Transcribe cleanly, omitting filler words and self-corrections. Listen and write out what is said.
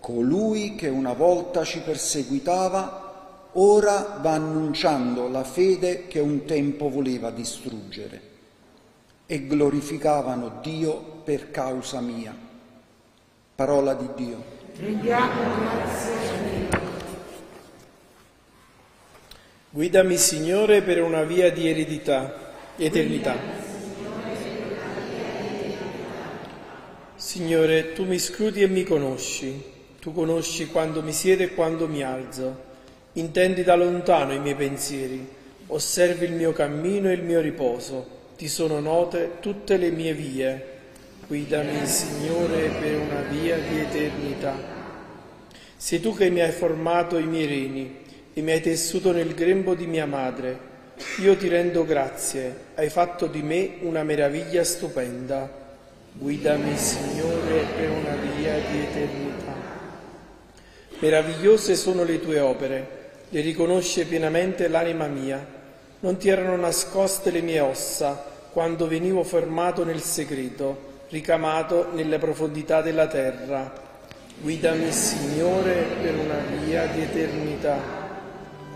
Colui che una volta ci perseguitava, ora va annunciando la fede che un tempo voleva distruggere. E glorificavano Dio per causa mia. Parola di Dio. Rendiamo grazie a Dio. Guidami, Signore, per una via di eternità. Signore, tu mi scruti e mi conosci. Tu conosci quando mi siedo e quando mi alzo. Intendi da lontano i miei pensieri. Osservi il mio cammino e il mio riposo. Ti sono note tutte le mie vie. Guidami, Signore, per una via di eternità. Sei tu che mi hai formato i miei reni e mi hai tessuto nel grembo di mia madre. Io ti rendo grazie, hai fatto di me una meraviglia stupenda. Guidami, Signore, per una via di eternità. Meravigliose sono le tue opere, le riconosce pienamente l'anima mia. Non ti erano nascoste le mie ossa quando venivo fermato nel segreto, ricamato nelle profondità della terra. Guidami, Signore, per una via di eternità.